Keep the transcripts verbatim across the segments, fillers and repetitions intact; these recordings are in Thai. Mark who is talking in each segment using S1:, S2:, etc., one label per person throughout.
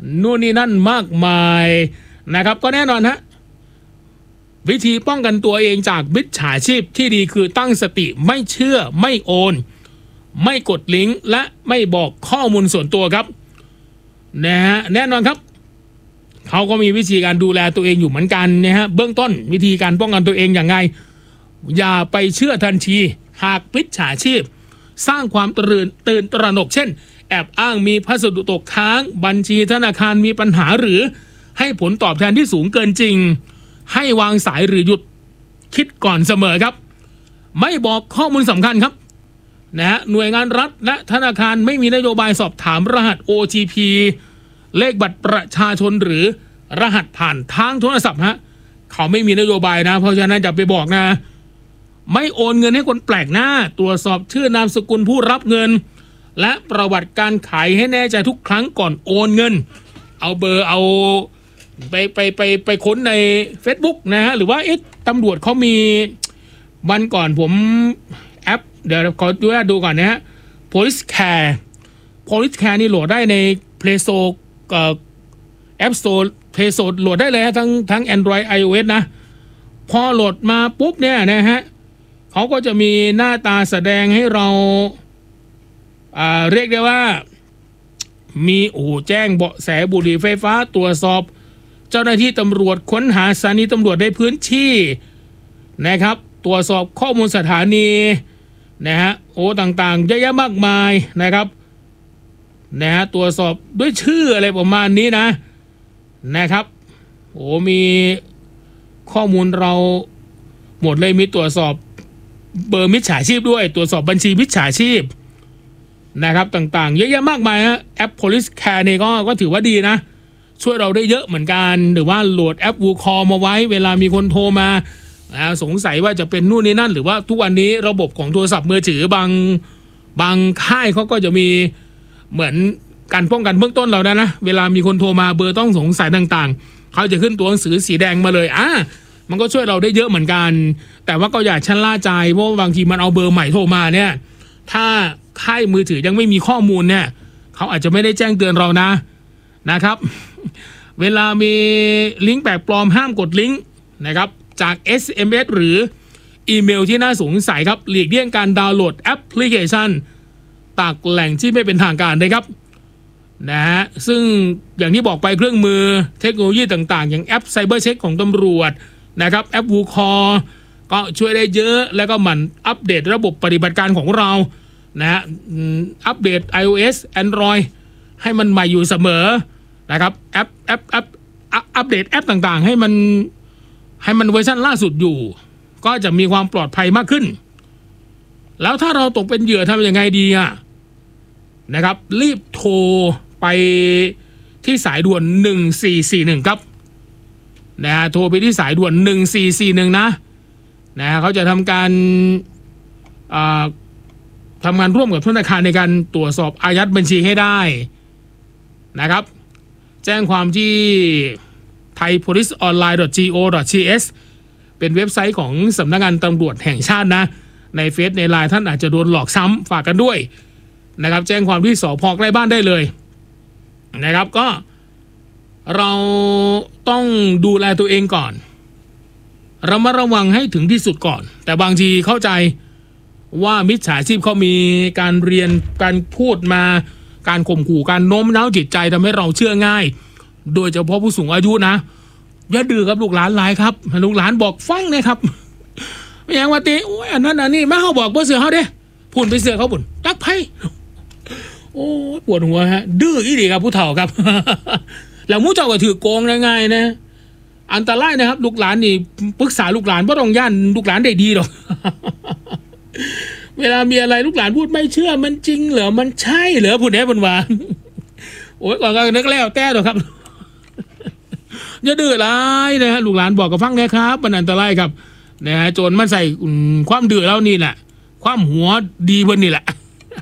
S1: นู่นนี่นั่นมากมายนะครับก็แน่นอนฮะวิธีป้องกันตัวเองจากมิจฉาชีพที่ดีคือตั้งสติไม่เชื่อไม่โอนไม่กดลิงก์และไม่บอกข้อมูลส่วนตัวครับนะฮะแน่นอนครับเขาก็มีวิธีการดูแลตัวเองอยู่เหมือนกันนะฮะเบื้องต้นวิธีการป้องกันตัวเองอย่างไรอย่าไปเชื่อทันทีหากมิจฉาชีพสร้างความตื่นตื่นตระหนกเช่นแอบอ้างมีพัสดุตกค้างบัญชีธนาคารมีปัญหาหรือให้ผลตอบแทนที่สูงเกินจริงให้วางสายหรือหยุดคิดก่อนเสมอครับไม่บอกข้อมูลสำคัญครับนะฮะหน่วยงานรัฐและธนาคารไม่มีนโยบายสอบถามรหัส โอ ที พี เลขบัตรประชาชนหรือรหัสผ่านทางโทรศัพท์ฮะเขาไม่มีนโยบายนะเพราะฉะนั้นอย่าไปบอกนะไม่โอนเงินให้คนแปลกหน้าตรวจสอบชื่อนามสกุลผู้รับเงินและประวัติการขายให้แน่ใจทุกครั้งก่อนโอนเงินเอาเบอร์เอาไปไปไปไปค้นใน Facebook นะฮะหรือว่าเอ๊ะตำรวจเขามีวันก่อนผมแอปเดี๋ยวขอดูดูก่อนนะฮะ Police Care Police Care นี่โหลดได้ใน Play Store เอ่อ App Store Play Store โหลดได้เลยฮะทั้งทั้ง Android iOS นะพอโหลดมาปุ๊บเนี่ยนะฮะเขาก็จะมีหน้าตาแสดงให้เราอ่าเรียกได้ว่ามีโอ้แจ้งเบาะแสบุหรี่ไฟฟ้าตรวจสอบเจ้าหน้าที่ตำรวจค้นหาสถานีตำรวจในพื้นที่นะครับตรวจสอบข้อมูลสถานีนะฮะโอ้ต่างๆเยอะแยะมากมายนะครับนะฮะตรวจสอบด้วยชื่ออะไรประมาณนี้นะนะครับโอ้มีข้อมูลเราหมดเลยมีตรวจสอบเบอร์มิจฉาชีพด้วยตรวจสอบบัญชีมิจฉาชีพนะครับต่างๆเยอะแยะมากมายฮะแอป Police Care นี่ก็ก็ถือว่าดีนะช่วยเราได้เยอะเหมือนกันหรือว่าโหลดแอป WooCall มาไว้เวลามีคนโทรมาสงสัยว่าจะเป็นนู่นนี่นั่นหรือว่าทุกวันนี้ระบบของโทรศัพท์มือถือบางบางค่ายเขาก็จะมีเหมือนการป้องกันเบื้องต้นเรานะนะเวลามีคนโทรมาเบอร์ต้องสงสัยต่างๆเขาจะขึ้นตัวหนังสือสีแดงมาเลยอ่ะมันก็ช่วยเราได้เยอะเหมือนกันแต่ว่าก็อย่าชะล่าใจเพราะบางทีมันเอาเบอร์ใหม่โทรมาเนี่ยถ้าค่ายมือถือยังไม่มีข้อมูลเนี่ยเขาอาจจะไม่ได้แจ้งเตือนเรานะนะครับเวลามีลิงก์แปลกปลอมห้ามกดลิงก์นะครับจาก เอส เอ็ม เอส หรืออีเมลที่น่าสงสัยครับหลีกเลี่ยงการดาวน์โหลดแอปพลิเคชันจากแหล่งที่ไม่เป็นทางการนะครับนะฮะซึ่งอย่างที่บอกไปเครื่องมือเทคโนโลยีต่างๆอย่างแอปไซเบอร์เช็คของตำรวจนะครับแอป WooCall ก็ช่วยได้เยอะแล้วก็หมั่นอัปเดตระบบปฏิบัติการของเรานะฮะอัปเดต iOS Android ให้มันใหม่อยู่เสมอนะครับแอปแอปแอปอัปเดตแอปต่างๆให้มันให้มันเวอร์ชันล่าสุดอยู่ก็จะมีความปลอดภัยมากขึ้นแล้วถ้าเราตกเป็นเหยื่อทำยังไงดีอ่ะนะครับรีบโทรไปที่สายด่วนหนึ่งสี่สี่หนึ่งครับนะฮะโทรไปที่สายด่วนหนึ่งสี่สี่หนึ่งนะนะเขาจะทำการอ่าทำงานร่วมกับธนาคารในการตรวจสอบอายัดบัญชีให้ได้นะครับแจ้งความที่ ไทยโพลิสออนไลน์ ดอท จี โอ ดอท ที เอส เป็นเว็บไซต์ของสำนักงานตำรวจแห่งชาตินะในเฟซในไลน์ท่านอาจจะโดนหลอกซ้ำฝากกันด้วยนะครับแจ้งความที่สภ.ใกล้บ้านได้เลยนะครับก็เราต้องดูแลตัวเองก่อนเรามาระวังให้ถึงที่สุดก่อนแต่บางทีเข้าใจว่ามิจฉาชีพเขามีการเรียนการพูดมาการข่มขู่การโน้มน้าวจิตใจทำให้เราเชื่อง่ายโดยเฉพาะผู้สูงอายุนะอย่าดื้อครับลูกหลานหลายครับลูกหลานบอกฟังนะครับไม่อย่างว่าตีโอ้ยอันนั้นอันนี้มาเขาบอกว่าเสือเขาเด้พุ่นไปเสือเขาพุ่นตักไพ่โอ้ปวดหัวฮะดื้ออีดีครับผู้เฒ่าครับแล้วมู้เจ้าก็ถือโกงง่ายๆนะอันตรายนะครับลูกหลานนี่ปรึกษาลูกหลานเพราะต้องย่านลูกหลานได้ดีหรอกเวลามีอะไรลูกหลานพูดไม่เชื่อมันจริงเหรอมันใช่เหรอพูดแน่บนว่าโอ้ยก่อนก็นึกแล้วแต่หรอกครับอย่าดื้อร้ายนะฮะลูกหลานบอกกับฟังนะครับมันอันตรายครับนะฮะโจรมันใส่ความดื้อแล้วนี่แหละความหัวดีเพิ่นนี่แหละ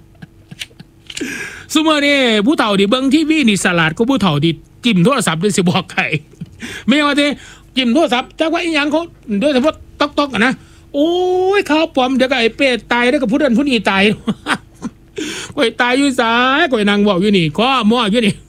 S1: ซุมื้อนี้ผู้เฒ่าที่เบิ่งทีวีนี่สลัดก็ผู้เฒ่าที่จิ้มโทรศัพท์ด้วยสิบอกใครไม่ว่าที่จิ้มโทรศัพท์จักว่าอีหยังเขาโดยเฉพาะต๊อกๆอ่ะนะโอ้ยข้าวปลอมเดี๋ยวก็ไอ้เป็ดตายแล้วก็ผู้นั้นผู้นี้ตายก๋วยตายอยู่ซ้ายก๋วยนางบอกอยู่นี่ข้อมั่วอยู่นี่